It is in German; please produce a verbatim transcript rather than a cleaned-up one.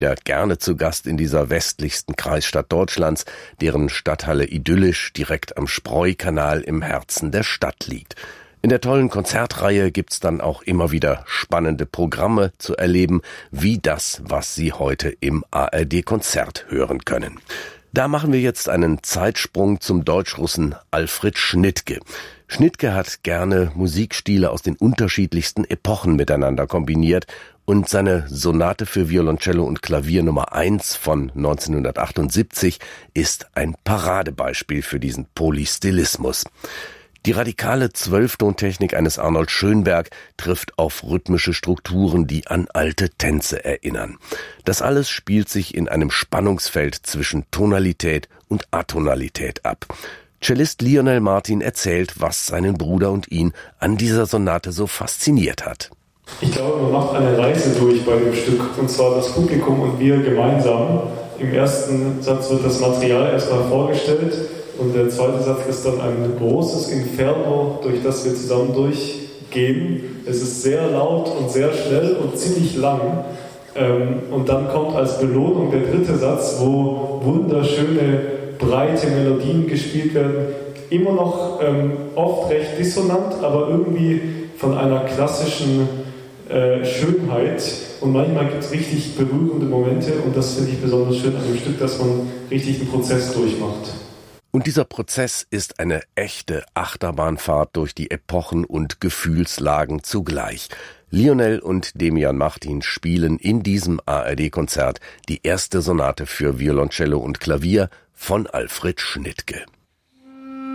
Ja, gerne zu Gast in dieser westlichsten Kreisstadt Deutschlands, deren Stadthalle idyllisch direkt am Spreukanal im Herzen der Stadt liegt. In der tollen Konzertreihe gibt's dann auch immer wieder spannende Programme zu erleben, wie das, was Sie heute im A R D-Konzert hören können. Da machen wir jetzt einen Zeitsprung zum Deutschrussen Alfred Schnittke. Schnittke hat gerne Musikstile aus den unterschiedlichsten Epochen miteinander kombiniert und seine Sonate für Violoncello und Klavier Nummer eins von neunzehnhundertachtundsiebzig ist ein Paradebeispiel für diesen Polystylismus. Die radikale Zwölftontechnik eines Arnold Schönberg trifft auf rhythmische Strukturen, die an alte Tänze erinnern. Das alles spielt sich in einem Spannungsfeld zwischen Tonalität und Atonalität ab. Cellist Lionel Martin erzählt, was seinen Bruder und ihn an dieser Sonate so fasziniert hat. Ich glaube, man macht eine Reise durch bei dem Stück, und zwar das Publikum und wir gemeinsam. Im ersten Satz wird das Material erstmal vorgestellt und der zweite Satz ist dann ein großes Inferno, durch das wir zusammen durchgehen. Es ist sehr laut und sehr schnell und ziemlich lang. Und dann kommt als Belohnung der dritte Satz, wo wunderschöne, breite Melodien gespielt werden. Immer noch ähm, oft recht dissonant, aber irgendwie von einer klassischen äh, Schönheit. Und manchmal gibt es richtig berührende Momente und das finde ich besonders schön an dem Stück, dass man richtig einen Prozess durchmacht. Und dieser Prozess ist eine echte Achterbahnfahrt durch die Epochen und Gefühlslagen zugleich. Lionel und Demian Martin spielen in diesem A R D-Konzert die erste Sonate für Violoncello und Klavier von Alfred Schnittke.